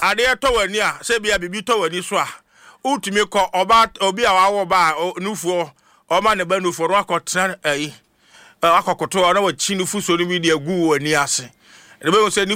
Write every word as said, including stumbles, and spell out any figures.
ade to wani a se bia bibi to wani so a utumi kọ oba obi a wawo ba nufuo oma ne ba nufuo akọtra ayi akọkoto na wa chi nufu so ni bi de agu wani ase ebe wo se